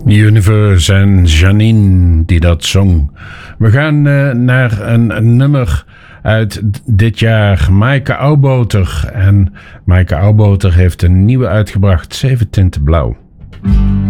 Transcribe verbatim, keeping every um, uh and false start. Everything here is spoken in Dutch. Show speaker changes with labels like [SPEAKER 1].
[SPEAKER 1] Universe en Janine die dat zong. We gaan uh, naar een, een nummer uit dit jaar. Maaike Oudboter. En Maaike Oudboter heeft een nieuwe uitgebracht. Zeven tinten blauw.